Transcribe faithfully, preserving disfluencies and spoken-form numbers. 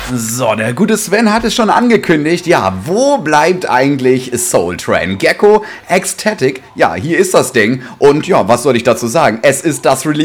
So, der gute Sven hat es schon angekündigt. Ja, wo bleibt eigentlich Soul Train? Gecko Ecstatic. Ja, hier ist das Ding. Und ja, was soll ich dazu sagen? Es ist das Release